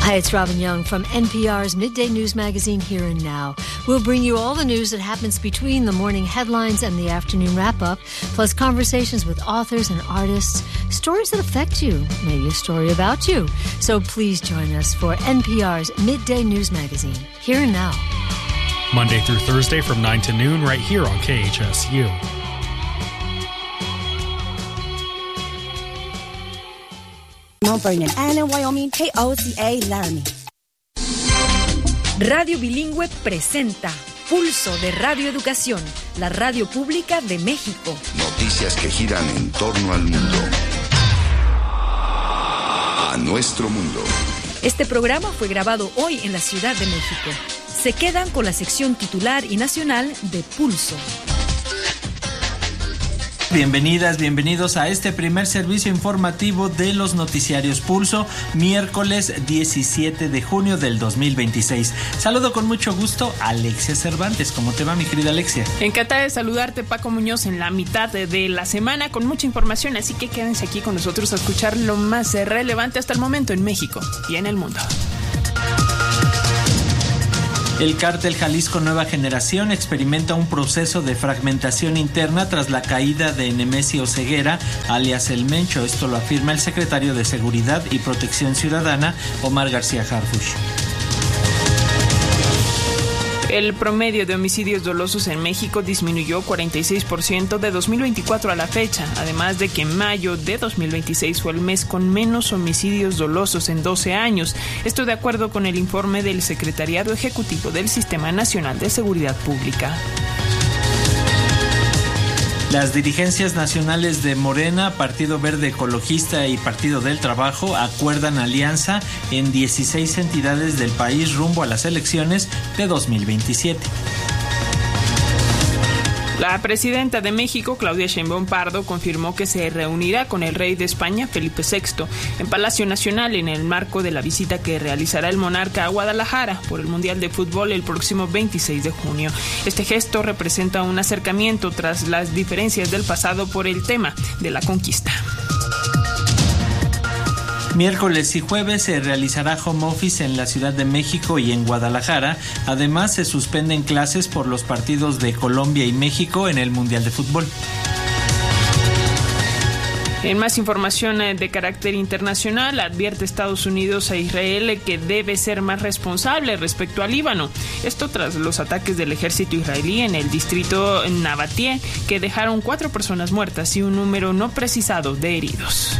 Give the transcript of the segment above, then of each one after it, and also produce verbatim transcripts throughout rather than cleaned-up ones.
Hi, it's Robin Young from N P R's Midday News Magazine, Here and Now. We'll bring you all the news that happens between the morning headlines and the afternoon wrap-up, plus conversations with authors and artists, stories that affect you, maybe a story about you. So please join us for N P R's Midday News Magazine, Here and Now. Monday through Thursday from nine to noon right here on K H S U. Mount Vernon, and in Wyoming, K O C A Laramie. Radio Bilingüe presenta Pulso de Radio Educación, la radio pública de México. Noticias que giran en torno al mundo. A nuestro mundo. Este programa fue grabado hoy en la Ciudad de México. Se quedan con la sección titular y nacional de Pulso. Bienvenidas, bienvenidos a este primer servicio informativo de los noticiarios Pulso, miércoles diecisiete de junio del dos mil veintiséis. Saludo con mucho gusto a Alexia Cervantes. ¿Cómo te va, mi querida Alexia? Encantada de saludarte, Paco Muñoz, en la mitad de, de la semana con mucha información, así que quédense aquí con nosotros a escuchar lo más relevante hasta el momento en México y en el mundo. El cártel Jalisco Nueva Generación experimenta un proceso de fragmentación interna tras la caída de Nemesio Ceguera, alias El Mencho. Esto lo afirma el secretario de Seguridad y Protección Ciudadana, Omar García Harfuch. El promedio de homicidios dolosos en México disminuyó cuarenta y seis por ciento de dos mil veinticuatro a la fecha, además de que mayo de dos mil veintiséis fue el mes con menos homicidios dolosos en doce años. Esto de acuerdo con el informe del Secretariado Ejecutivo del Sistema Nacional de Seguridad Pública. Las dirigencias nacionales de Morena, Partido Verde Ecologista y Partido del Trabajo acuerdan alianza en dieciséis entidades del país rumbo a las elecciones de dos mil veintisiete. La presidenta de México, Claudia Sheinbaum Pardo, confirmó que se reunirá con el rey de España, Felipe sexto, en Palacio Nacional en el marco de la visita que realizará el monarca a Guadalajara por el Mundial de Fútbol el próximo veintiséis de junio. Este gesto representa un acercamiento tras las diferencias del pasado por el tema de la conquista. Miércoles y jueves se realizará home office en la Ciudad de México y en Guadalajara. Además, se suspenden clases por los partidos de Colombia y México en el Mundial de Fútbol. En más información de carácter internacional, advierte Estados Unidos a Israel que debe ser más responsable respecto al Líbano. Esto tras los ataques del ejército israelí en el distrito Nabatie, que dejaron cuatro personas muertas y un número no precisado de heridos.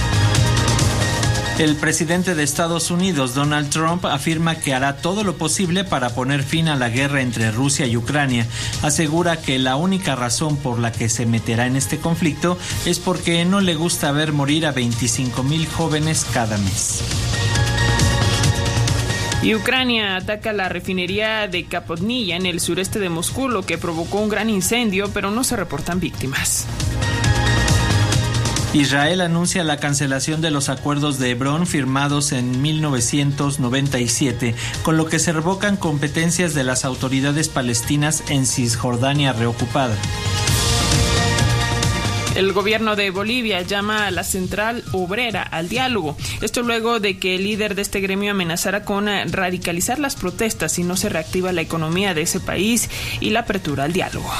El presidente de Estados Unidos, Donald Trump, afirma que hará todo lo posible para poner fin a la guerra entre Rusia y Ucrania. Asegura que la única razón por la que se meterá en este conflicto es porque no le gusta ver morir a veinticinco mil jóvenes cada mes. Y Ucrania ataca la refinería de Kapotnaya en el sureste de Moscú, lo que provocó un gran incendio, pero no se reportan víctimas. Israel anuncia la cancelación de los acuerdos de Hebrón firmados en mil novecientos noventa y siete, con lo que se revocan competencias de las autoridades palestinas en Cisjordania reocupada. El gobierno de Bolivia llama a la Central Obrera al diálogo. Esto luego de que el líder de este gremio amenazara con radicalizar las protestas si no se reactiva la economía de ese país y la apertura al diálogo.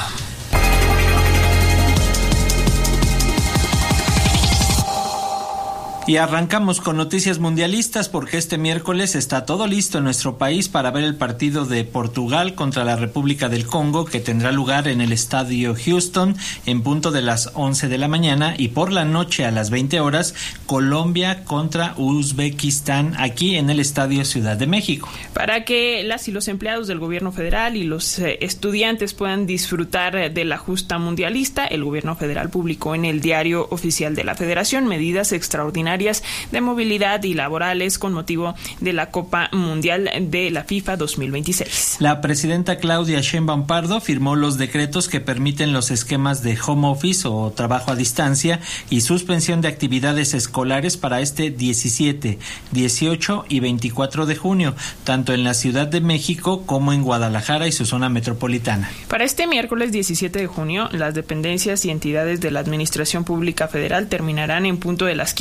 Y arrancamos con noticias mundialistas porque este miércoles está todo listo en nuestro país para ver el partido de Portugal contra la República del Congo, que tendrá lugar en el Estadio Houston en punto de las once de la mañana, y por la noche a las veinte horas Colombia contra Uzbekistán aquí en el Estadio Ciudad de México. Para que las y los empleados del gobierno federal y los eh, estudiantes puedan disfrutar de la justa mundialista, el gobierno federal publicó en el Diario Oficial de la Federación medidas extraordinarias de movilidad y laborales con motivo de la Copa Mundial de la FIFA dos mil veintiséis. La presidenta Claudia Sheinbaum Pardo firmó los decretos que permiten los esquemas de home office o trabajo a distancia y suspensión de actividades escolares para este diecisiete, dieciocho y veinticuatro de junio, tanto en la Ciudad de México como en Guadalajara y su zona metropolitana. Para este miércoles diecisiete de junio, las dependencias y entidades de la Administración Pública Federal terminarán en punto de las quince horas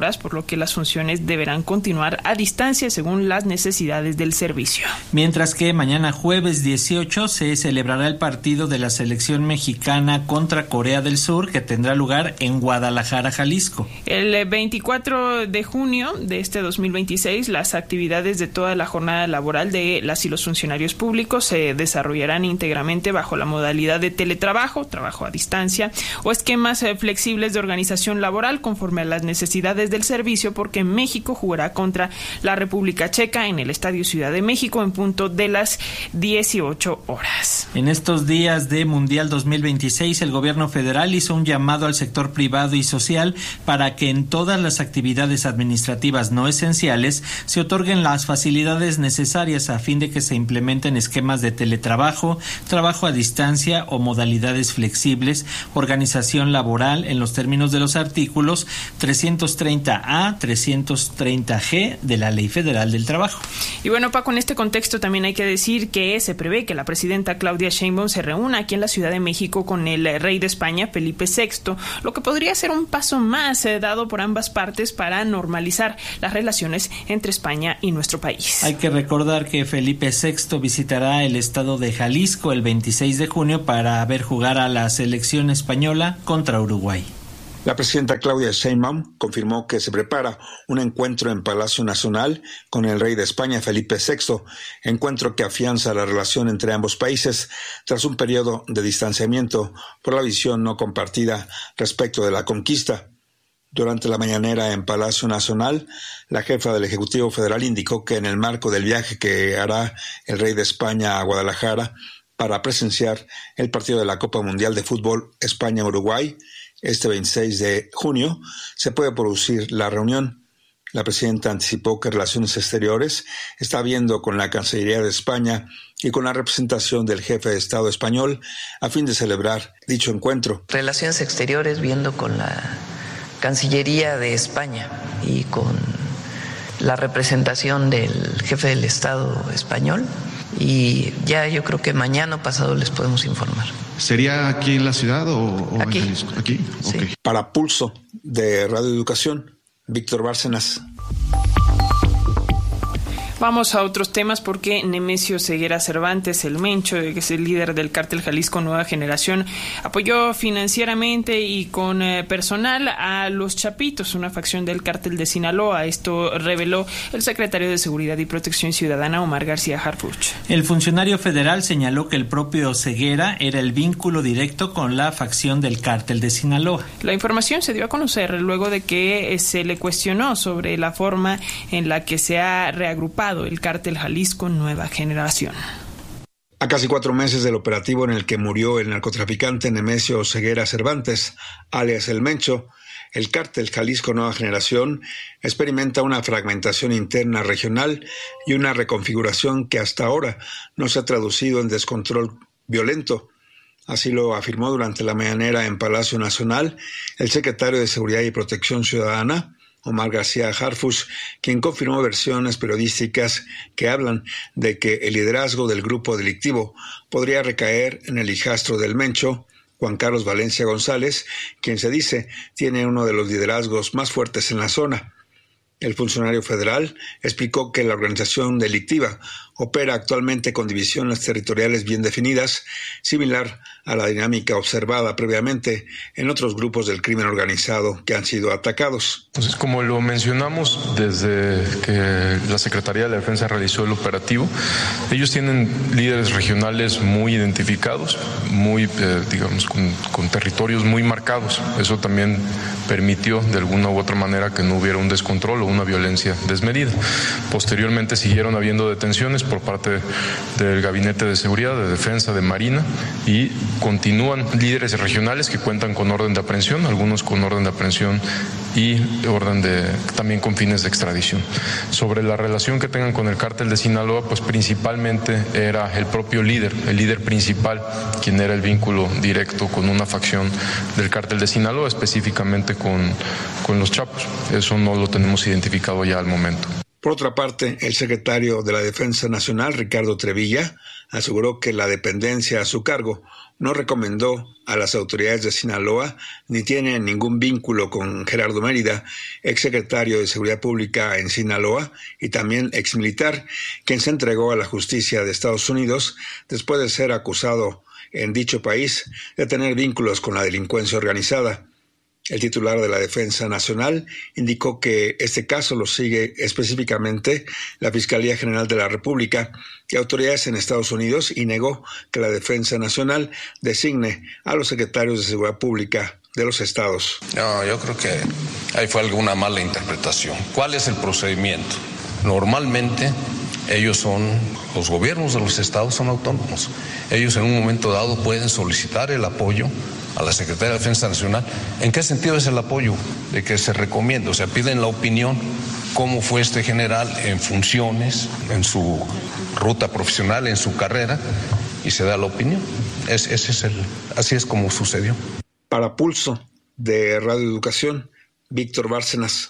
horas, por lo que las funciones deberán continuar a distancia según las necesidades del servicio. Mientras que mañana jueves dieciocho se celebrará el partido de la selección mexicana contra Corea del Sur, que tendrá lugar en Guadalajara, Jalisco. El veinticuatro de junio de este dos mil veintiséis, las actividades de toda la jornada laboral de las y los funcionarios públicos se desarrollarán íntegramente bajo la modalidad de teletrabajo, trabajo a distancia o esquemas flexibles de organización laboral conforme a las necesidades del servicio, porque México jugará contra la República Checa en el Estadio Ciudad de México en punto de las dieciocho horas. En estos días de Mundial dos mil veintiséis, el gobierno federal hizo un llamado al sector privado y social para que en todas las actividades administrativas no esenciales se otorguen las facilidades necesarias a fin de que se implementen esquemas de teletrabajo, trabajo a distancia o modalidades flexibles, organización laboral en los términos de los artículos trescientos treinta A, trescientos treinta G de la Ley Federal del Trabajo. Y bueno, Paco, en este contexto también hay que decir que se prevé que la presidenta Claudia Sheinbaum se reúna aquí en la Ciudad de México con el rey de España, Felipe sexto, lo que podría ser un paso más eh, dado por ambas partes para normalizar las relaciones entre España y nuestro país. Hay que recordar que Felipe sexto visitará el estado de Jalisco el veintiséis de junio para ver jugar a la selección española contra Uruguay. La presidenta Claudia Sheinbaum confirmó que se prepara un encuentro en Palacio Nacional con el rey de España, Felipe sexto, encuentro que afianza la relación entre ambos países tras un periodo de distanciamiento por la visión no compartida respecto de la conquista. Durante la mañanera en Palacio Nacional, la jefa del Ejecutivo Federal indicó que en el marco del viaje que hará el rey de España a Guadalajara para presenciar el partido de la Copa Mundial de Fútbol España-Uruguay, este veintiséis de junio, se puede producir la reunión. La presidenta anticipó que Relaciones Exteriores está viendo con la Cancillería de España y con la representación del jefe de Estado español a fin de celebrar dicho encuentro. Relaciones Exteriores viendo con la Cancillería de España y con la representación del jefe del Estado español, y ya yo creo que mañana o pasado les podemos informar. ¿Sería aquí en la ciudad o, o aquí? En Jalisco? Aquí. Sí. Okay. Para Pulso de Radio Educación, Víctor Bárcenas. Vamos a otros temas porque Nemesio Ceguera Cervantes, el Mencho, que es el líder del cártel Jalisco Nueva Generación, apoyó financieramente y con eh, personal a los Chapitos, una facción del cártel de Sinaloa. Esto reveló el secretario de Seguridad y Protección Ciudadana, Omar García Harfuch. El funcionario federal señaló que el propio Ceguera era el vínculo directo con la facción del cártel de Sinaloa. La información se dio a conocer luego de que eh, se le cuestionó sobre la forma en la que se ha reagrupado el cártel Jalisco Nueva Generación. A casi cuatro meses del operativo en el que murió el narcotraficante Nemesio Ceguera Cervantes, alias El Mencho, el cártel Jalisco Nueva Generación experimenta una fragmentación interna regional y una reconfiguración que hasta ahora no se ha traducido en descontrol violento. Así lo afirmó durante la mañanera en Palacio Nacional el secretario de Seguridad y Protección Ciudadana, Omar García Harfuch, quien confirmó versiones periodísticas que hablan de que el liderazgo del grupo delictivo podría recaer en el hijastro del Mencho, Juan Carlos Valencia González, quien se dice tiene uno de los liderazgos más fuertes en la zona. El funcionario federal explicó que la organización delictiva opera actualmente con divisiones territoriales bien definidas, similar a la dinámica observada previamente en otros grupos del crimen organizado que han sido atacados. Entonces, como lo mencionamos desde que la Secretaría de la Defensa realizó el operativo, ellos tienen líderes regionales muy identificados, muy, eh, digamos, con, con territorios muy marcados. Eso también permitió de alguna u otra manera que no hubiera un descontrol o una violencia desmedida. Posteriormente siguieron habiendo detenciones por parte del Gabinete de Seguridad, de Defensa, de Marina, y continúan líderes regionales que cuentan con orden de aprehensión, algunos con orden de aprehensión y orden de también con fines de extradición. Sobre la relación que tengan con el cártel de Sinaloa, pues principalmente era el propio líder, el líder principal, quien era el vínculo directo con una facción del cártel de Sinaloa, específicamente con, con los Chapos. Eso no lo tenemos identificado ya al momento. Por otra parte, el secretario de la Defensa Nacional, Ricardo Trevilla, aseguró que la dependencia a su cargo no recomendó a las autoridades de Sinaloa ni tiene ningún vínculo con Gerardo Mérida, exsecretario de Seguridad Pública en Sinaloa y también exmilitar, quien se entregó a la justicia de Estados Unidos después de ser acusado en dicho país de tener vínculos con la delincuencia organizada. El titular de la Defensa Nacional indicó que este caso lo sigue específicamente la Fiscalía General de la República y autoridades en Estados Unidos y negó que la Defensa Nacional designe a los secretarios de Seguridad Pública de los estados. No, yo creo que ahí fue alguna mala interpretación. ¿Cuál es el procedimiento? Normalmente ellos son, los gobiernos de los estados son autónomos. Ellos en un momento dado pueden solicitar el apoyo a la Secretaría de Defensa Nacional. ¿En qué sentido es el apoyo? De que se recomienda, o sea, piden la opinión, cómo fue este general en funciones, en su ruta profesional, en su carrera, y se da la opinión. Es, ese es el, así es como sucedió. Para Pulso de Radio Educación, Víctor Bárcenas.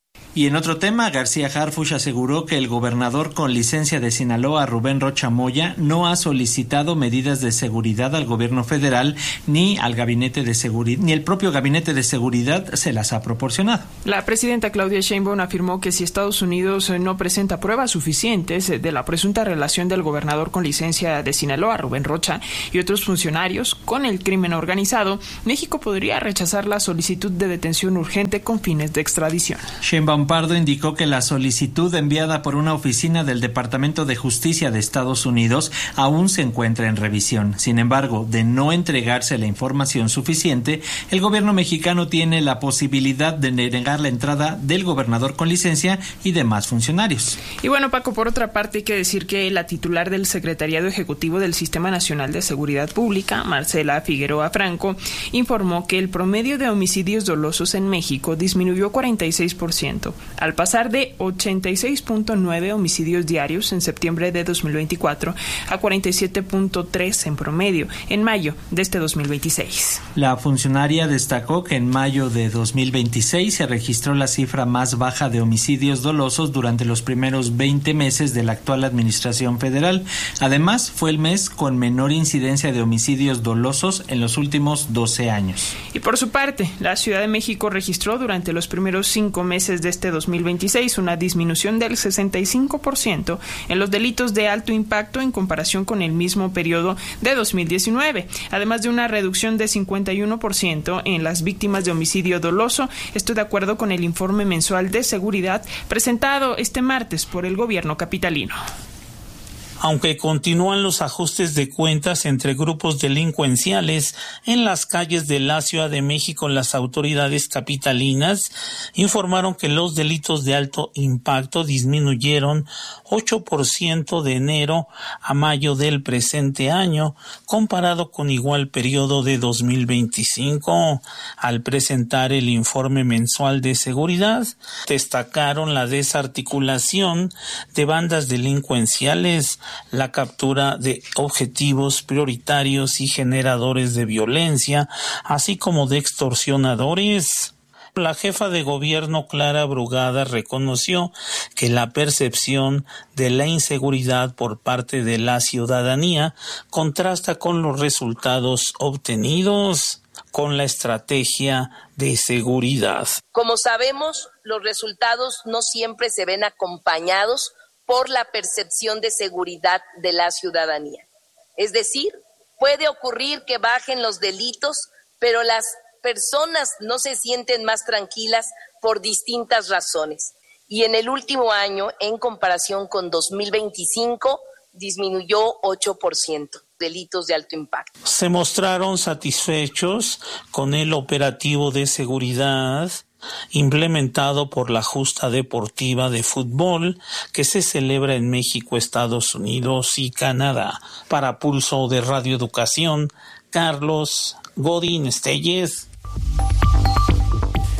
Y en otro tema, García Harfuch aseguró que el gobernador con licencia de Sinaloa, Rubén Rocha Moya, no ha solicitado medidas de seguridad al gobierno federal ni al gabinete de seguridad, ni el propio gabinete de seguridad se las ha proporcionado. La presidenta Claudia Sheinbaum afirmó que si Estados Unidos no presenta pruebas suficientes de la presunta relación del gobernador con licencia de Sinaloa, Rubén Rocha, y otros funcionarios con el crimen organizado, México podría rechazar la solicitud de detención urgente con fines de extradición. Sheinbaum Pardo indicó que la solicitud enviada por una oficina del Departamento de Justicia de Estados Unidos aún se encuentra en revisión. Sin embargo, de no entregarse la información suficiente, el gobierno mexicano tiene la posibilidad de negar la entrada del gobernador con licencia y demás funcionarios. Y bueno, Paco, por otra parte hay que decir que la titular del Secretariado Ejecutivo del Sistema Nacional de Seguridad Pública, Marcela Figueroa Franco, informó que el promedio de homicidios dolosos en México disminuyó cuarenta y seis por ciento. Al pasar de ochenta y seis punto nueve homicidios diarios en septiembre de dos mil veinticuatro a cuarenta y siete punto tres en promedio en mayo de este dos mil veintiséis. La funcionaria destacó que en mayo de dos mil veintiséis se registró la cifra más baja de homicidios dolosos durante los primeros veinte meses de la actual administración federal. Además, fue el mes con menor incidencia de homicidios dolosos en los últimos doce años. Y por su parte, la Ciudad de México registró durante los primeros cinco meses de este dos mil veintiséis una disminución del sesenta y cinco por ciento en los delitos de alto impacto en comparación con el mismo periodo de dos mil diecinueve, además de una reducción de cincuenta y uno por ciento en las víctimas de homicidio doloso, esto de acuerdo con el informe mensual de seguridad presentado este martes por el gobierno capitalino. Aunque continúan los ajustes de cuentas entre grupos delincuenciales en las calles de la Ciudad de México, las autoridades capitalinas informaron que los delitos de alto impacto disminuyeron ocho por ciento de enero a mayo del presente año, comparado con igual periodo de dos mil veinticinco. Al presentar el informe mensual de seguridad, destacaron la desarticulación de bandas delincuenciales, la captura de objetivos prioritarios y generadores de violencia, así como de extorsionadores. La jefa de gobierno, Clara Brugada, reconoció que la percepción de la inseguridad por parte de la ciudadanía contrasta con los resultados obtenidos con la estrategia de seguridad. Como sabemos, los resultados no siempre se ven acompañados por la percepción de seguridad de la ciudadanía. Es decir, puede ocurrir que bajen los delitos, pero las personas no se sienten más tranquilas por distintas razones. Y en el último año, en comparación con dos mil veinticinco, disminuyó ocho por ciento delitos de alto impacto. Se mostraron satisfechos con el operativo de seguridad implementado por la Justa Deportiva de Fútbol que se celebra en México, Estados Unidos y Canadá. Para Pulso de Radio Educación, Carlos Godín Estelles.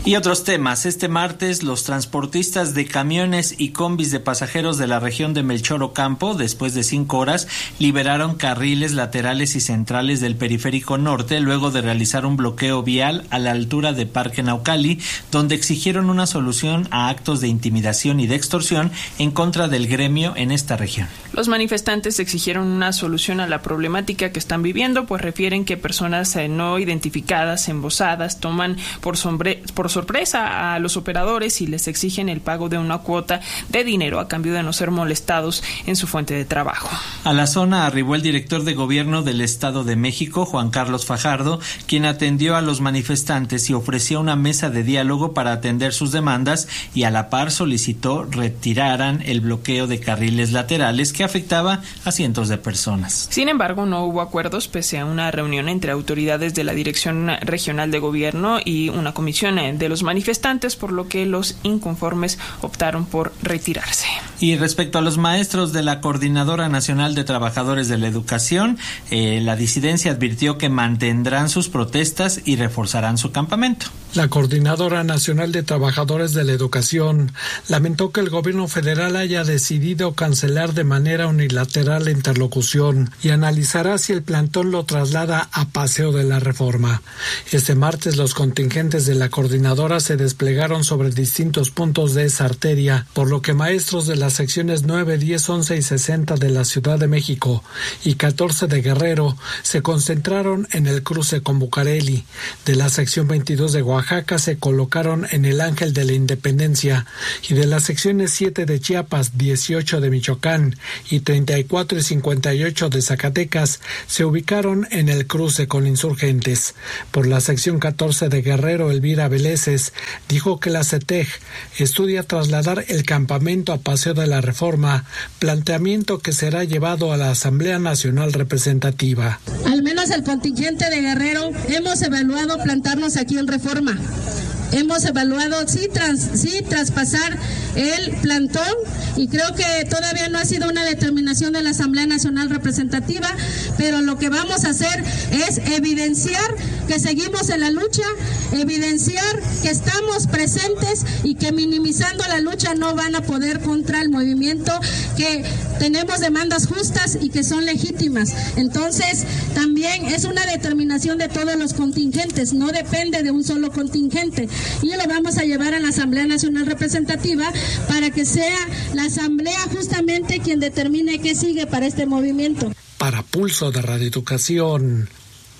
Y otros temas. Este martes, los transportistas de camiones y combis de pasajeros de la región de Melchor Ocampo, después de cinco horas, liberaron carriles laterales y centrales del Periférico Norte, luego de realizar un bloqueo vial a la altura de Parque Naucali, donde exigieron una solución a actos de intimidación y de extorsión en contra del gremio en esta región. Los manifestantes exigieron una solución a la problemática que están viviendo, pues refieren que personas eh, no identificadas, embosadas, toman por, sombre, por sorpresa a los operadores y les exigen el pago de una cuota de dinero a cambio de no ser molestados en su fuente de trabajo. A la zona arribó el director de gobierno del Estado de México, Juan Carlos Fajardo, quien atendió a los manifestantes y ofreció una mesa de diálogo para atender sus demandas y a la par solicitó retiraran el bloqueo de carriles laterales que afectaba a cientos de personas. Sin embargo, no hubo acuerdos pese a una reunión entre autoridades de la Dirección Regional de Gobierno y una comisión de los manifestantes, por lo que los inconformes optaron por retirarse. Y respecto a los maestros de la Coordinadora Nacional de Trabajadores de la Educación, eh, la disidencia advirtió que mantendrán sus protestas y reforzarán su campamento. La Coordinadora Nacional de Trabajadores de la Educación lamentó que el gobierno federal haya decidido cancelar de manera unilateral la interlocución y analizará si el plantón lo traslada a Paseo de la Reforma. Este martes los contingentes de la coordinadora se desplegaron sobre distintos puntos de esa arteria, por lo que maestros de las secciones nueve, diez, once y sesenta de la Ciudad de México y catorce de Guerrero se concentraron en el cruce con Bucareli. De la sección veintidós de Oaxaca se colocaron en el Ángel de la Independencia y de las secciones siete de Chiapas, dieciocho de Michoacán y treinta y cuatro y cincuenta y ocho de Zacatecas se ubicaron en el cruce con Insurgentes. Por la sección catorce de Guerrero, Elvira Veleses dijo que la C E T E G estudia trasladar el campamento a Paseo de la Reforma, planteamiento que será llevado a la Asamblea Nacional Representativa. Al menos el contingente de Guerrero hemos evaluado plantarnos aquí en Reforma. Hemos evaluado sí, trans, sí traspasar el plantón y creo que todavía no ha sido una determinación de la Asamblea Nacional Representativa, pero lo que vamos a hacer es evidenciar que seguimos en la lucha, evidenciar que estamos presentes y que minimizando la lucha no van a poder contra el movimiento, que tenemos demandas justas y que son legítimas. Entonces, también es una determinación de todos los contingentes, no depende de un solo contingente. Y lo vamos a llevar a la Asamblea Nacional Representativa para que sea la Asamblea justamente quien determine qué sigue para este movimiento. Para Pulso de Radio Educación,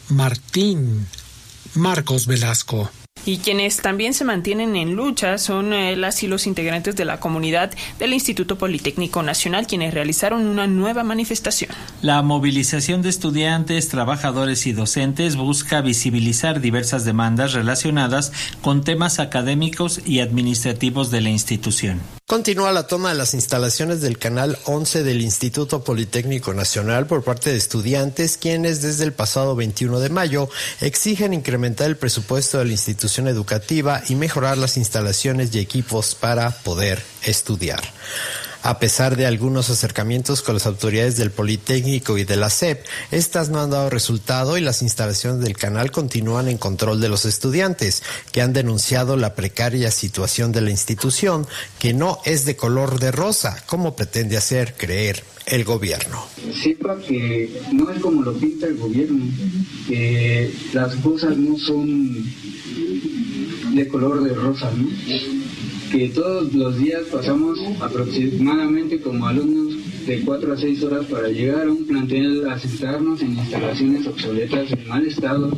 Martín Marcos Velasco. Y quienes también se mantienen en lucha son eh, las y los integrantes de la comunidad del Instituto Politécnico Nacional, quienes realizaron una nueva manifestación. La movilización de estudiantes, trabajadores y docentes busca visibilizar diversas demandas relacionadas con temas académicos y administrativos de la institución. Continúa la toma de las instalaciones del Canal once del Instituto Politécnico Nacional por parte de estudiantes, quienes desde el pasado veintiuno de mayo exigen incrementar el presupuesto de la institución educativa y mejorar las instalaciones y equipos para poder estudiar. A pesar de algunos acercamientos con las autoridades del Politécnico y de la S E P, estas no han dado resultado y las instalaciones del canal continúan en control de los estudiantes, que han denunciado la precaria situación de la institución, que no es de color de rosa, como pretende hacer creer el gobierno. Sepa que no es como lo pinta el gobierno, que las cosas no son de color de rosa, ¿no? Que todos los días pasamos aproximadamente como alumnos de cuatro a seis horas para llegar a un plantel, a sentarnos en instalaciones obsoletas en mal estado,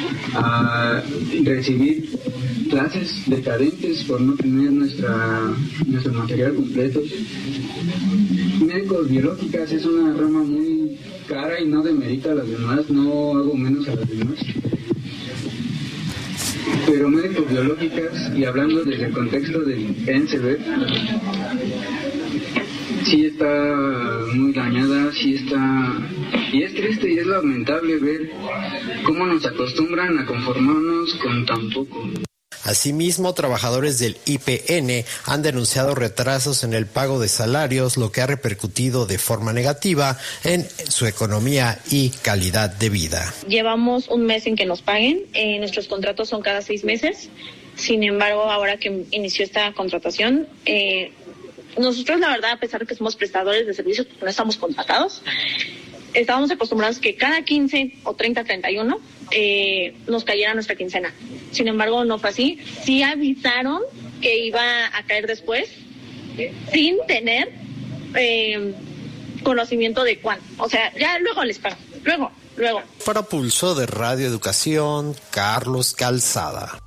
a recibir clases decadentes por no tener nuestra nuestro material completo. Médicos biológicas es una rama muy cara y no demerita a las demás, no hago menos a las demás. Pero médicos biológicas, y hablando desde el contexto del E N C B, sí está muy dañada, sí está... Y es triste y es lamentable ver cómo nos acostumbran a conformarnos con tan poco. Asimismo, trabajadores del I P N han denunciado retrasos en el pago de salarios, lo que ha repercutido de forma negativa en su economía y calidad de vida. Llevamos un mes en que nos paguen, eh, nuestros contratos son cada seis meses Sin embargo, ahora que inició esta contratación, eh, nosotros la verdad, a pesar de que somos prestadores de servicios, no estamos contratados, estábamos acostumbrados que cada quince o treinta, treinta y uno eh, nos cayera nuestra quincena. Sin embargo, no fue así. Sí avisaron que iba a caer después, sin tener eh, conocimiento de cuándo. O sea, ya luego les pago, luego, luego. Para Pulso de Radio Educación, Carlos Calzada.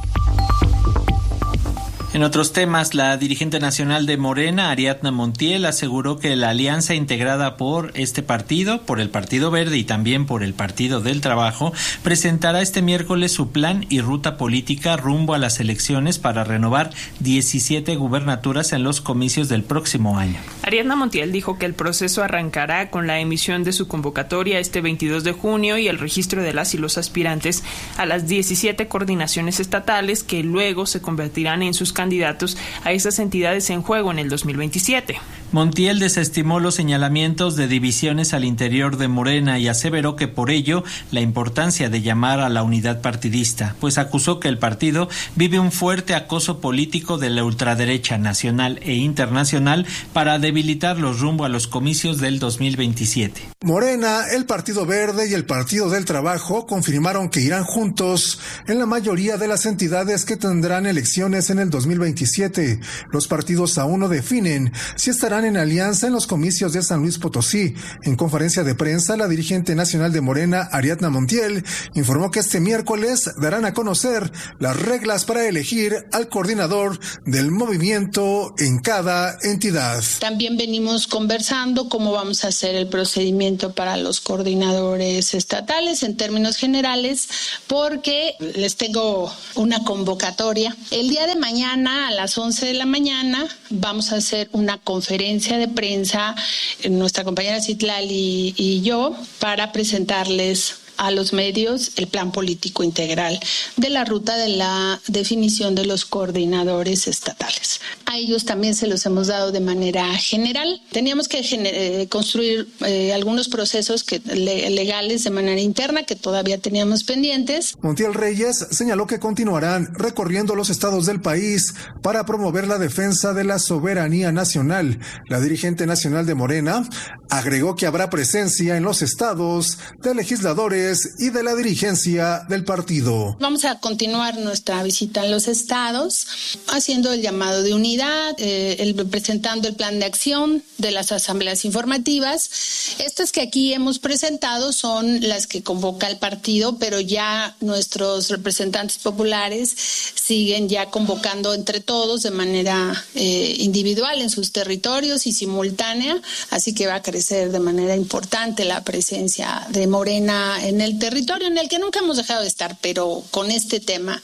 En otros temas, la dirigente nacional de Morena, Ariadna Montiel, aseguró que la alianza integrada por este partido, por el Partido Verde y también por el Partido del Trabajo, presentará este miércoles su plan y ruta política rumbo a las elecciones para renovar diecisiete gubernaturas en los comicios del próximo año. Ariadna Montiel dijo que el proceso arrancará con la emisión de su convocatoria este veintidós de junio y el registro de las y los aspirantes a las diecisiete coordinaciones estatales que luego se convertirán en sus candidatos candidatos a esas entidades en juego en el dos mil veintisiete. Montiel desestimó los señalamientos de divisiones al interior de Morena y aseveró que por ello la importancia de llamar a la unidad partidista, pues acusó que el partido vive un fuerte acoso político de la ultraderecha nacional e internacional para debilitarlos rumbo a los comicios del dos mil veintisiete. Morena, el Partido Verde y el Partido del Trabajo confirmaron que irán juntos en la mayoría de las entidades que tendrán elecciones en el dos mil veintisiete. Los partidos aún no definen si estarán en alianza en los comicios de San Luis Potosí. En conferencia de prensa, la dirigente nacional de Morena, Ariadna Montiel, informó que este miércoles darán a conocer las reglas para elegir al coordinador del movimiento en cada entidad. También venimos conversando cómo vamos a hacer el procedimiento para los coordinadores estatales en términos generales, porque les tengo una convocatoria. El día de mañana a las once de la mañana vamos a hacer una conferencia de prensa, nuestra compañera Citlali y yo, para presentarles a los medios el plan político integral de la ruta de la definición de los coordinadores estatales. A ellos también se los hemos dado de manera general. Teníamos que gener- construir eh, algunos procesos que, le- legales de manera interna que todavía teníamos pendientes. Montiel Reyes señaló que continuarán recorriendo los estados del país para promover la defensa de la soberanía nacional. La dirigente nacional de Morena agregó que habrá presencia en los estados de legisladores y de la dirigencia del partido. Vamos a continuar nuestra visita en los estados, haciendo el llamado de unidad, eh, el, presentando el plan de acción de las asambleas informativas. Estas que aquí hemos presentado son las que convoca el partido, pero ya nuestros representantes populares siguen ya convocando entre todos de manera eh, individual en sus territorios y simultánea, así que va a crecer de manera importante la presencia de Morena en el territorio en el que nunca hemos dejado de estar, pero con este tema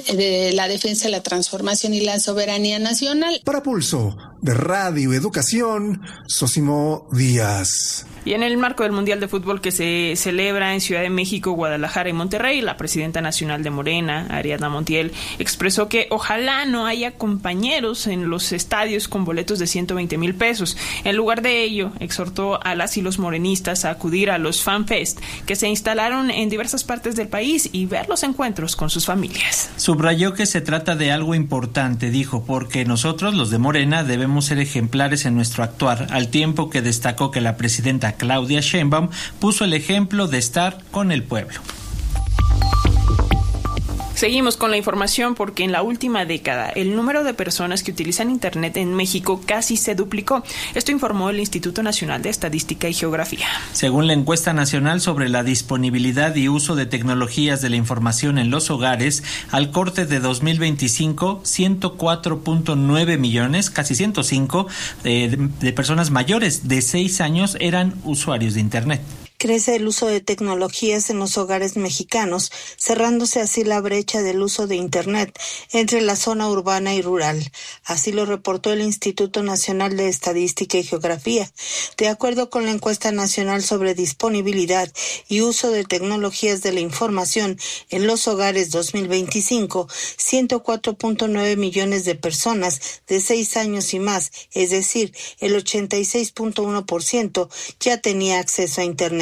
de la defensa de la transformación y la soberanía nacional. Para Pulso de Radio Educación, Sosimo Díaz. Y en el marco del Mundial de Fútbol que se celebra en Ciudad de México, Guadalajara y Monterrey, la presidenta nacional de Morena, Ariadna Montiel, expresó que ojalá no haya compañeros en los estadios con boletos de ciento veinte mil pesos. En lugar de ello, exhortó a las y los morenistas a acudir a los FanFest que se instalaron en diversas partes del país y ver los encuentros con sus familias. Subrayó que se trata de algo importante, dijo, porque nosotros, los de Morena, debemos ser ejemplares en nuestro actuar, al tiempo que destacó que la presidenta Claudia Sheinbaum puso el ejemplo de estar con el pueblo. Seguimos con la información porque en la última década el número de personas que utilizan Internet en México casi se duplicó. Esto informó el Instituto Nacional de Estadística y Geografía. Según la encuesta nacional sobre la disponibilidad y uso de tecnologías de la información en los hogares, al corte de dos mil veinticinco, ciento cuatro punto nueve millones, casi ciento cinco, de, de personas mayores de seis años eran usuarios de Internet. Crece el uso de tecnologías en los hogares mexicanos, cerrándose así la brecha del uso de Internet entre la zona urbana y rural. Así lo reportó el Instituto Nacional de Estadística y Geografía. De acuerdo con la encuesta nacional sobre disponibilidad y uso de tecnologías de la información en los hogares dos mil veinticinco, ciento cuatro punto nueve millones de personas de seis años y más, es decir, el ochenta y seis punto uno por ciento, ya tenía acceso a Internet.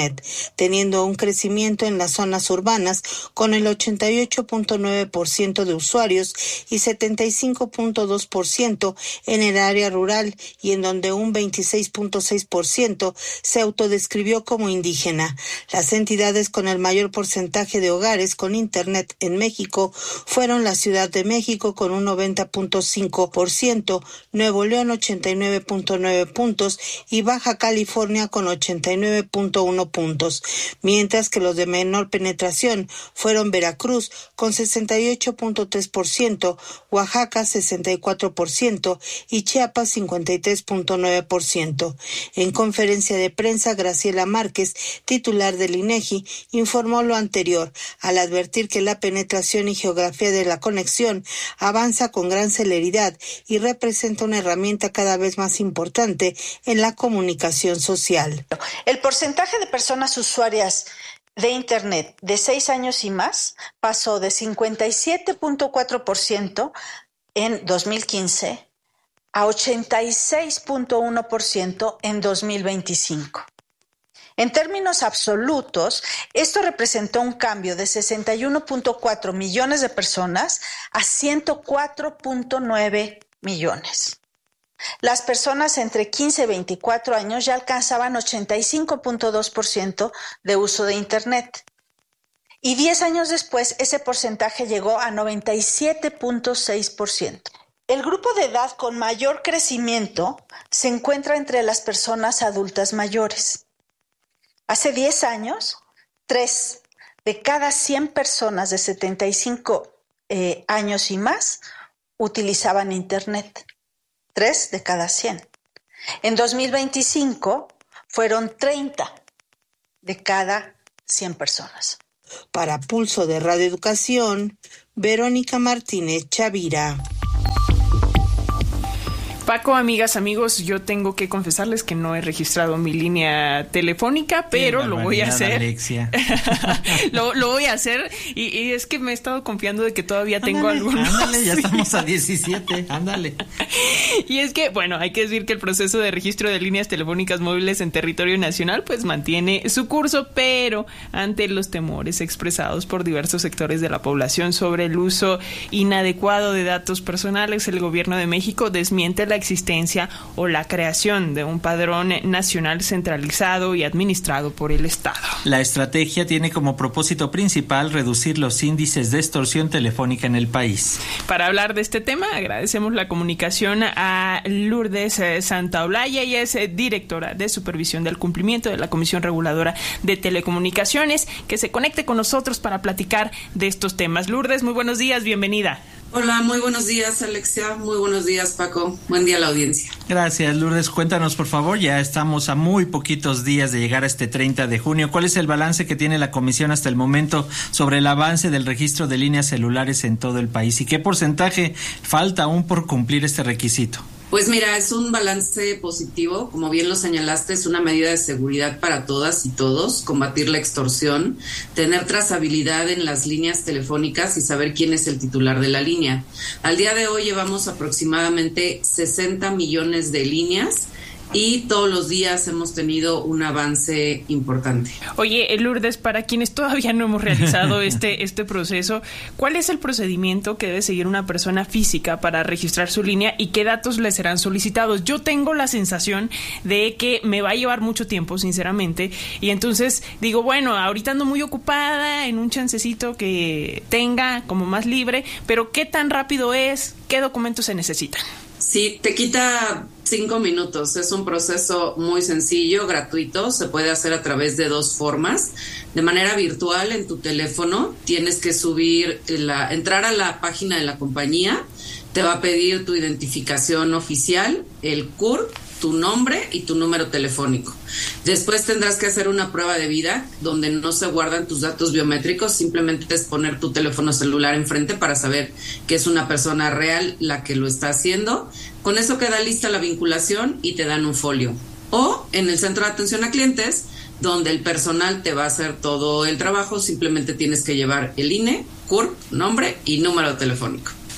Internet, teniendo un crecimiento en las zonas urbanas con el ochenta y ocho punto nueve por ciento de usuarios y setenta y cinco punto dos por ciento en el área rural, y en donde un veintiséis punto seis por ciento se autodescribió como indígena. Las entidades con el mayor porcentaje de hogares con Internet en México fueron la Ciudad de México con un noventa punto cinco por ciento, Nuevo León ochenta y nueve punto nueve puntos y Baja California con ochenta y nueve punto uno puntos, mientras que los de menor penetración fueron Veracruz con sesenta y ocho punto tres por ciento, Oaxaca sesenta y cuatro por ciento y Chiapas cincuenta y tres punto nueve por ciento. En conferencia de prensa, Graciela Márquez, titular del INEGI, informó lo anterior al advertir que la penetración y geografía de la conexión avanza con gran celeridad y representa una herramienta cada vez más importante en la comunicación social. El porcentaje de personas usuarias de Internet de seis años y más pasó de cincuenta y siete punto cuatro por ciento en dos mil quince a ochenta y seis punto uno por ciento en dos mil veinticinco. En términos absolutos, esto representó un cambio de sesenta y uno punto cuatro millones de personas a ciento cuatro punto nueve millones. Las personas entre quince y veinticuatro años ya alcanzaban ochenta y cinco punto dos por ciento de uso de Internet. Y diez años después, ese porcentaje llegó a noventa y siete punto seis por ciento. El grupo de edad con mayor crecimiento se encuentra entre las personas adultas mayores. Hace diez años, tres de cada cien personas de setenta y cinco eh, años y más utilizaban Internet. tres de cada cien. En dos mil veinticinco fueron treinta de cada cien personas. Para Pulso de Radio Educación, Verónica Martínez Chavira. Paco, amigas, amigos, yo tengo que confesarles que no he registrado mi línea telefónica, pero lo voy a hacer. Alexia. lo, lo voy a hacer y, y es que me he estado confiando de que todavía tengo ándale, algunos. Ándale, ya estamos a diecisiete, ándale. Y es que, bueno, hay que decir que el proceso de registro de líneas telefónicas móviles en territorio nacional pues mantiene su curso, pero ante los temores expresados por diversos sectores de la población sobre el uso inadecuado de datos personales, el gobierno de México desmiente la existencia o la creación de un padrón nacional centralizado y administrado por el Estado. La estrategia tiene como propósito principal reducir los índices de extorsión telefónica en el país. Para hablar de este tema, agradecemos la comunicación a Lourdes Santaolalla. Ella es directora de supervisión del cumplimiento de la Comisión Reguladora de Telecomunicaciones, que se conecte con nosotros para platicar de estos temas. Lourdes, muy buenos días, bienvenida. Hola, muy buenos días, Alexia. Muy buenos días, Paco. Buen día a la audiencia. Gracias, Lourdes. Cuéntanos, por favor, ya estamos a muy poquitos días de llegar a este treinta de junio. ¿Cuál es el balance que tiene la Comisión hasta el momento sobre el avance del registro de líneas celulares en todo el país? ¿Y qué porcentaje falta aún por cumplir este requisito? Pues mira, es un balance positivo, como bien lo señalaste, es una medida de seguridad para todas y todos, combatir la extorsión, tener trazabilidad en las líneas telefónicas y saber quién es el titular de la línea. Al día de hoy llevamos aproximadamente sesenta millones de líneas y todos los días hemos tenido un avance importante. Oye, Lourdes, para quienes todavía no hemos realizado este este proceso, ¿cuál es el procedimiento que debe seguir una persona física para registrar su línea y qué datos le serán solicitados? Yo tengo la sensación de que me va a llevar mucho tiempo, sinceramente, y entonces digo, bueno, ahorita ando muy ocupada en un chancecito que tenga como más libre, pero ¿qué tan rápido es? ¿Qué documentos se necesitan? Sí, te quita cinco minutos. Es un proceso muy sencillo, gratuito. Se puede hacer a través de dos formas. De manera virtual en tu teléfono tienes que subir, la, entrar a la página de la compañía. Te va a pedir tu identificación oficial, el C U R, tu nombre y tu número telefónico. Después tendrás que hacer una prueba de vida donde no se guardan tus datos biométricos, simplemente es poner tu teléfono celular enfrente para saber que es una persona real la que lo está haciendo. Con eso queda lista la vinculación y te dan un folio. O en el centro de atención a clientes, donde el personal te va a hacer todo el trabajo, simplemente tienes que llevar el I N E, C U R, nombre y número telefónico.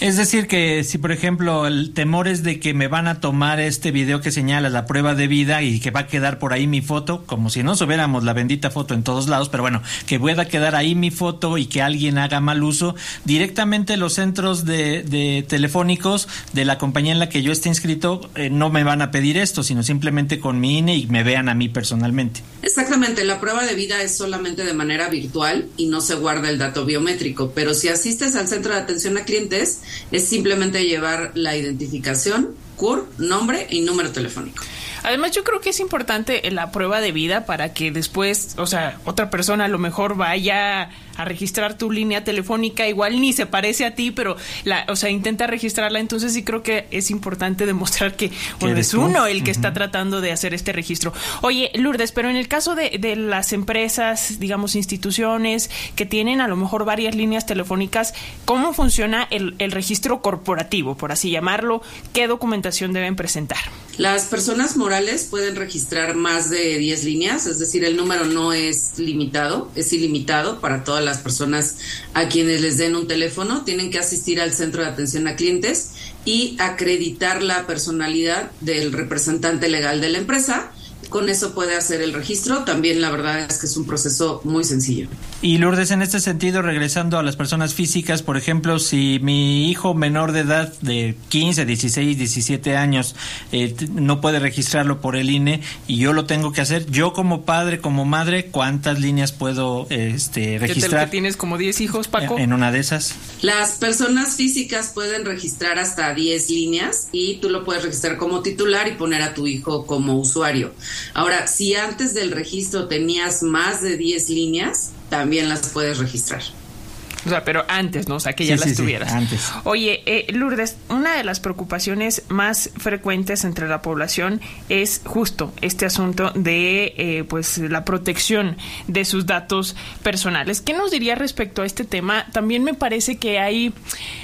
Es decir, que si, por ejemplo, el temor es de que me van a tomar este video que señala la prueba de vida y que va a quedar por ahí mi foto, como si no subiéramos la bendita foto en todos lados, pero bueno, que pueda quedar ahí mi foto y que alguien haga mal uso, directamente los centros de, de telefónicos de la compañía en la que yo esté inscrito eh, no me van a pedir esto, sino simplemente con mi I N E y me vean a mí personalmente. Exactamente, la prueba de vida es solamente de manera virtual y no se guarda el dato biométrico, pero si asistes al centro de atención a clientes, es simplemente llevar la identificación, C U R, nombre y número telefónico. Además, yo creo que es importante la prueba de vida para que después, o sea, otra persona a lo mejor vaya a registrar tu línea telefónica, igual ni se parece a ti, pero, la, o sea, intenta registrarla. Entonces sí creo que es importante demostrar que bueno, es uno el que uh-huh. está tratando de hacer este registro. Oye, Lourdes, pero en el caso de, de las empresas, digamos, instituciones que tienen a lo mejor varias líneas telefónicas, ¿cómo funciona el, el registro corporativo, por así llamarlo? ¿Qué documentación deben presentar? Las personas morales pueden registrar más de diez líneas, es decir, el número no es limitado, es ilimitado para todas las personas a quienes les den un teléfono. Tienen que asistir al centro de atención a clientes y acreditar la personalidad del representante legal de la empresa. Con eso puede hacer el registro. También la verdad es que es un proceso muy sencillo. Y Lourdes, en este sentido, regresando a las personas físicas, por ejemplo, si mi hijo menor de edad de quince, dieciséis, diecisiete años eh, no puede registrarlo por el I N E y yo lo tengo que hacer, yo como padre, como madre, ¿cuántas líneas puedo este, registrar? ¿Que tienes como diez hijos, Paco? En una de esas. Las personas físicas pueden registrar hasta diez líneas y tú lo puedes registrar como titular y poner a tu hijo como usuario. Ahora, si antes del registro tenías más de diez líneas, también las puedes registrar. O sea, pero antes, ¿no? O sea, que ya sí, las sí, tuvieras. Sí, antes. Oye, eh, Lourdes, una de las preocupaciones más frecuentes entre la población es justo este asunto de eh, pues la protección de sus datos personales. ¿Qué nos diría respecto a este tema? También me parece que hay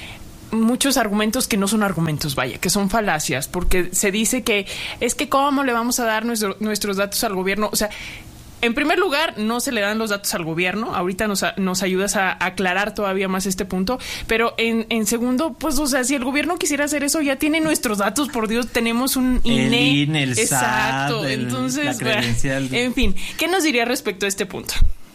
muchos argumentos que no son argumentos, vaya, que son falacias, porque se dice que es que cómo le vamos a dar nuestro, nuestros datos al gobierno. O sea, en primer lugar, no se le dan los datos al gobierno. Ahorita nos, nos ayudas a aclarar todavía más este punto. Pero en, en segundo, pues, o sea, si el gobierno quisiera hacer eso, ya tiene nuestros datos, por Dios, tenemos un I N E. El I N E, el Exacto. S A T, el, entonces, la credencial. En fin, ¿qué nos diría respecto a este punto?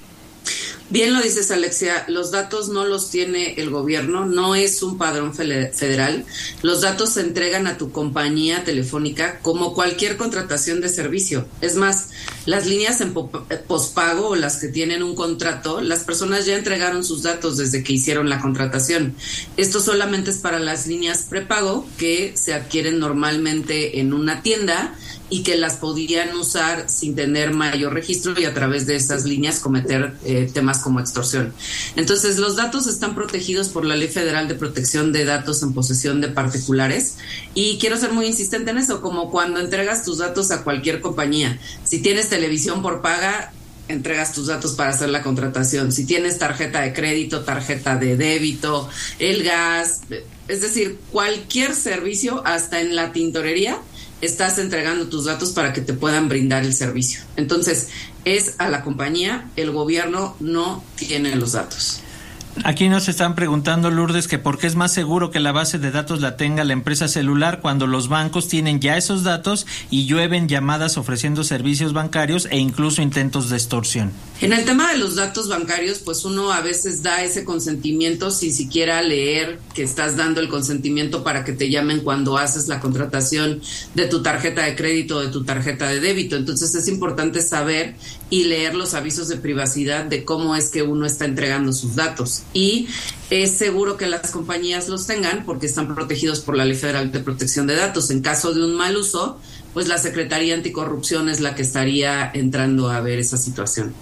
Bien lo dices, Alexia, los datos no los tiene el gobierno, no es un padrón federal. Los datos se entregan a tu compañía telefónica como cualquier contratación de servicio. Es más, las líneas en pospago o las que tienen un contrato, las personas ya entregaron sus datos desde que hicieron la contratación. Esto solamente es para las líneas prepago que se adquieren normalmente en una tienda y que las podían usar sin tener mayor registro y a través de esas líneas cometer eh, temas como extorsión. Entonces, los datos están protegidos por la Ley Federal de Protección de Datos en posesión de particulares y quiero ser muy insistente en eso, como cuando entregas tus datos a cualquier compañía. Si tienes televisión por paga, entregas tus datos para hacer la contratación. Si tienes tarjeta de crédito, tarjeta de débito, el gas, es decir, cualquier servicio, hasta en la tintorería, estás entregando tus datos para que te puedan brindar el servicio. Entonces, es a la compañía, el gobierno no tiene los datos. Aquí nos están preguntando, Lourdes, que por qué es más seguro que la base de datos la tenga la empresa celular cuando los bancos tienen ya esos datos y llueven llamadas ofreciendo servicios bancarios e incluso intentos de extorsión. En el tema de los datos bancarios, pues uno a veces da ese consentimiento sin siquiera leer que estás dando el consentimiento para que te llamen cuando haces la contratación de tu tarjeta de crédito o de tu tarjeta de débito. Entonces es importante saber y leer los avisos de privacidad de cómo es que uno está entregando sus datos. Y es seguro que las compañías los tengan porque están protegidos por la Ley Federal de Protección de Datos. En caso de un mal uso, pues la Secretaría Anticorrupción es la que estaría entrando a ver esa situación.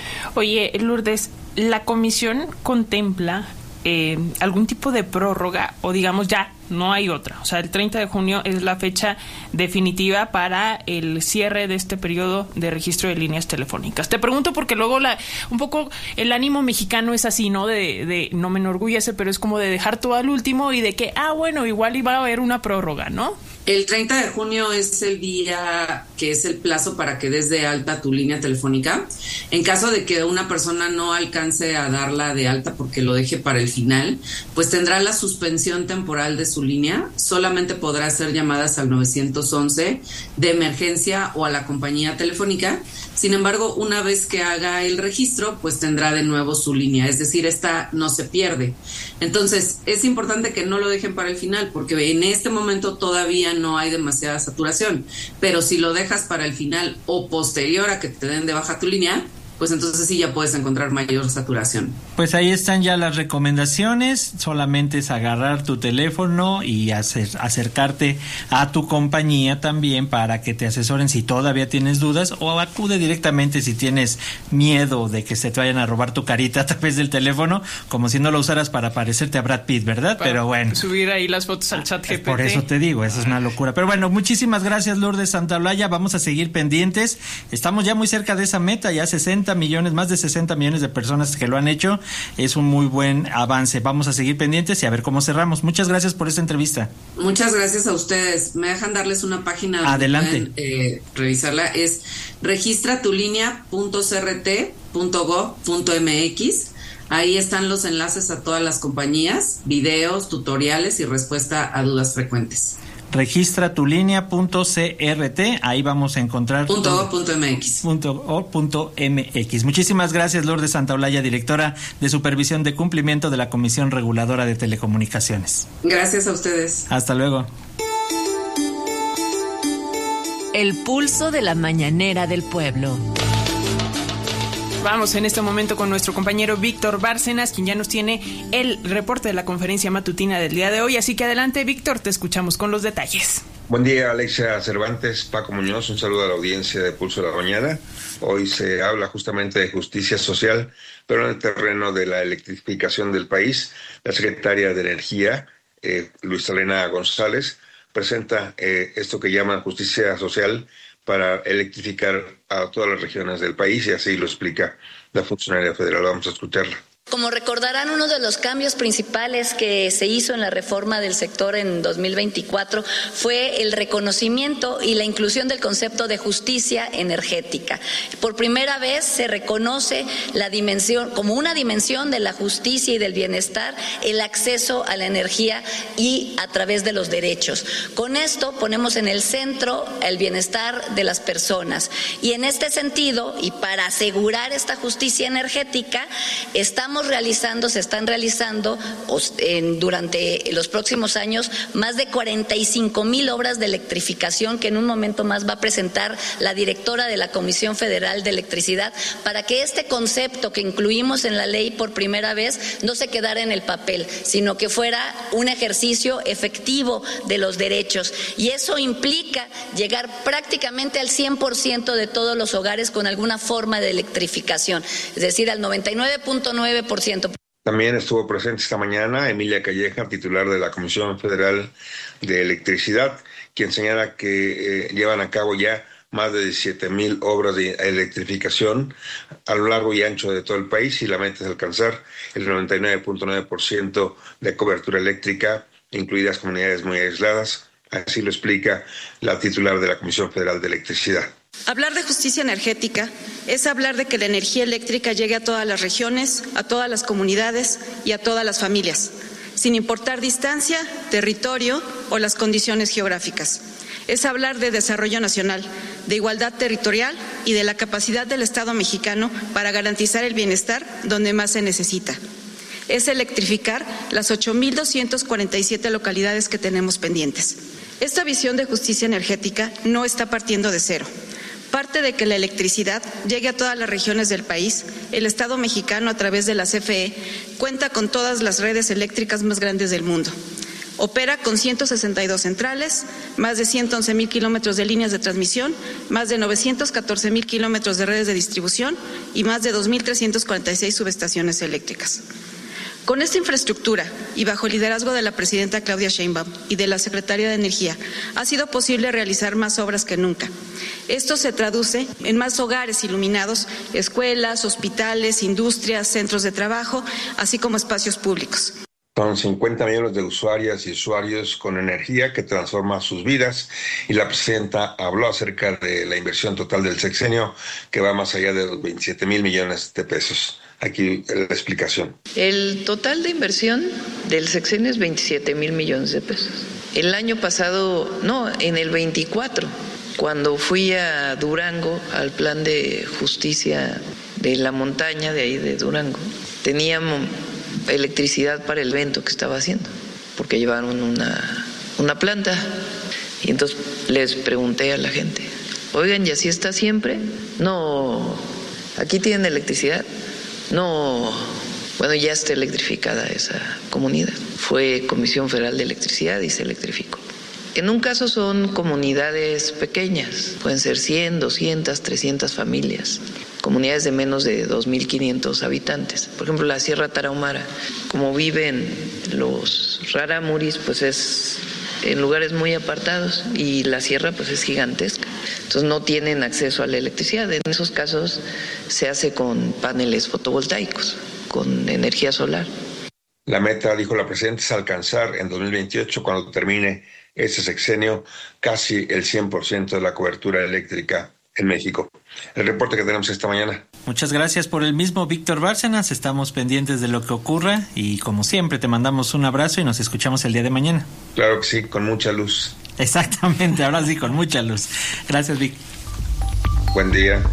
Oye, Lourdes, ¿la comisión contempla eh, algún tipo de prórroga o digamos ya no hay otra? O sea, el treinta de junio es la fecha definitiva para el cierre de este periodo de registro de líneas telefónicas. Te pregunto porque luego la un poco el ánimo mexicano es así, ¿no? De, de no me enorgullece, pero es como de dejar todo al último y de que, ah, bueno, igual iba a haber una prórroga, ¿no? El treinta de junio es el día que es el plazo para que des de alta tu línea telefónica. En caso de que una persona no alcance a darla de alta porque lo deje para el final, pues tendrá la suspensión temporal de su línea. Solamente podrá hacer llamadas al nueve once de emergencia o a la compañía telefónica. Sin embargo, una vez que haga el registro, pues tendrá de nuevo su línea, es decir, esta no se pierde. Entonces, es importante que no lo dejen para el final, porque en este momento todavía no hay demasiada saturación, pero si lo dejas para el final o posterior a que te den de baja tu línea, pues entonces sí ya puedes encontrar mayor saturación. Pues ahí están ya las recomendaciones, solamente es agarrar tu teléfono y hacer, acercarte a tu compañía también para que te asesoren si todavía tienes dudas, o acude directamente si tienes miedo de que se te vayan a robar tu carita a través del teléfono, como si no lo usaras para parecerte a Brad Pitt, ¿verdad? Para Pero bueno. Subir ahí las fotos al chat G P T. Por eso te digo, eso es una locura. Pero bueno, muchísimas gracias, Lourdes Santaolalla, vamos a seguir pendientes. Estamos ya muy cerca de esa meta, ya sesenta millones, más de sesenta millones de personas que lo han hecho. Es un muy buen avance. Vamos a seguir pendientes y a ver cómo cerramos. Muchas gracias por esta entrevista. Muchas gracias a ustedes. Me dejan darles una página. Adelante. Pueden, eh, revisarla. Es registratulinea punto c r t punto gov punto m x. Ahí están los enlaces a todas las compañías, videos, tutoriales y respuesta a dudas frecuentes. Registra tu línea punto c r t, ahí vamos a encontrar punto o punto m x. Punto o punto m x. Muchísimas gracias, Lourdes Santaolalla, directora de Supervisión de Cumplimiento de la Comisión Reguladora de Telecomunicaciones. Gracias a ustedes. Hasta luego. El pulso de la mañanera del pueblo. Vamos en este momento con nuestro compañero Víctor Bárcenas, quien ya nos tiene el reporte de la conferencia matutina del día de hoy. Así que adelante, Víctor, te escuchamos con los detalles. Buen día, Alexia Cervantes, Paco Muñoz, un saludo a la audiencia de Pulso de la Mañana. Hoy se habla justamente de justicia social, pero en el terreno de la electrificación del país. La secretaria de Energía, eh, Luisa Elena González, presenta eh, esto que llaman justicia social para electrificar a todas las regiones del país, y así lo explica la funcionaria federal. Vamos a escucharla. Como recordarán, uno de los cambios principales que se hizo en la reforma del sector en dos mil veinticuatro fue el reconocimiento y la inclusión del concepto de justicia energética. Por primera vez se reconoce la dimensión, como una dimensión de la justicia y del bienestar, el acceso a la energía y a través de los derechos. Con esto ponemos en el centro el bienestar de las personas. Y en este sentido, y para asegurar esta justicia energética, estamos realizando, se están realizando en, durante los próximos años más de cuarenta y cinco mil obras de electrificación que en un momento más va a presentar la directora de la Comisión Federal de Electricidad, para que este concepto que incluimos en la ley por primera vez no se quedara en el papel, sino que fuera un ejercicio efectivo de los derechos. Y eso implica llegar prácticamente al cien por ciento de todos los hogares con alguna forma de electrificación, es decir, al noventa y nueve punto nueve por ciento. También estuvo presente esta mañana Emilia Calleja, titular de la Comisión Federal de Electricidad, quien señala que eh, llevan a cabo ya más de diecisiete mil obras de electrificación a lo largo y ancho de todo el país, y la meta es alcanzar el noventa y nueve punto nueve por ciento de cobertura eléctrica, incluidas comunidades muy aisladas. Así lo explica la titular de la Comisión Federal de Electricidad. Hablar de justicia energética es hablar de que la energía eléctrica llegue a todas las regiones, a todas las comunidades y a todas las familias, sin importar distancia, territorio o las condiciones geográficas. Es hablar de desarrollo nacional, de igualdad territorial y de la capacidad del Estado mexicano para garantizar el bienestar donde más se necesita. Es electrificar las ocho mil doscientas cuarenta y siete localidades que tenemos pendientes. Esta visión de justicia energética no está partiendo de cero. Parte de que la electricidad llegue a todas las regiones del país. El Estado mexicano, a través de la C F E, cuenta con todas las redes eléctricas más grandes del mundo. Opera con ciento sesenta y dos centrales, más de ciento once mil kilómetros de líneas de transmisión, más de novecientos catorce mil kilómetros de redes de distribución y más de dos mil trescientas cuarenta y seis subestaciones eléctricas. Con esta infraestructura y bajo el liderazgo de la presidenta Claudia Sheinbaum y de la secretaria de Energía, ha sido posible realizar más obras que nunca. Esto se traduce en más hogares iluminados, escuelas, hospitales, industrias, centros de trabajo, así como espacios públicos. Son cincuenta millones de usuarias y usuarios con energía que transforma sus vidas, y la presidenta habló acerca de la inversión total del sexenio, que va más allá de los veintisiete mil millones de pesos. Aquí la explicación. El total de inversión del sexenio es veintisiete mil millones de pesos. El año pasado, no, en el veinticuatro, cuando fui a Durango, al plan de justicia de la montaña de ahí de Durango, teníamos electricidad para el evento que estaba haciendo, porque llevaron una, una planta. Y entonces les pregunté a la gente, oigan, ¿y así está siempre? No, aquí tienen electricidad. No, bueno, ya está electrificada esa comunidad. Fue Comisión Federal de Electricidad y se electrificó. En un caso son comunidades pequeñas, pueden ser cien, doscientas, trescientas familias, comunidades de menos de dos mil quinientos habitantes. Por ejemplo, la Sierra Tarahumara, como viven los rarámuris, pues es en lugares muy apartados, y la sierra pues es gigantesca. Entonces no tienen acceso a la electricidad. En esos casos se hace con paneles fotovoltaicos, con energía solar. La meta, dijo la presidenta, es alcanzar en dos mil veintiocho, cuando termine este sexenio, casi el cien por ciento de la cobertura eléctrica en México. El reporte que tenemos esta mañana. Muchas gracias por el mismo, Víctor Bárcenas. Estamos pendientes de lo que ocurra y, como siempre, te mandamos un abrazo y nos escuchamos el día de mañana. Claro que sí, con mucha luz. Exactamente, ahora sí, con mucha luz. Gracias, Vic. Buen día.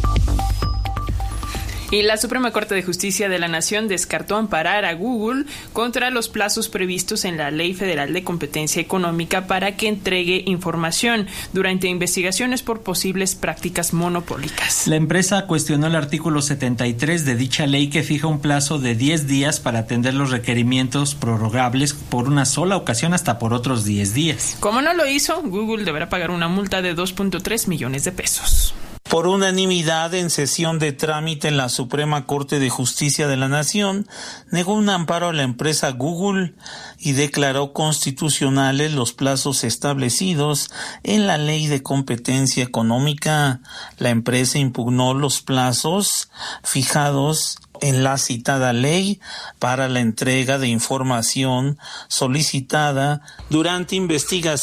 Y la Suprema Corte de Justicia de la Nación descartó amparar a Google contra los plazos previstos en la Ley Federal de Competencia Económica para que entregue información durante investigaciones por posibles prácticas monopólicas. La empresa cuestionó el artículo setenta y tres de dicha ley, que fija un plazo de diez días para atender los requerimientos prorrogables por una sola ocasión hasta por otros diez días. Como no lo hizo, Google deberá pagar una multa de dos punto tres millones de pesos. Por unanimidad, en sesión de trámite en la Suprema Corte de Justicia de la Nación, negó un amparo a la empresa Google y declaró constitucionales los plazos establecidos en la Ley de Competencia Económica. La empresa impugnó los plazos fijados en la citada ley para la entrega de información solicitada durante investigación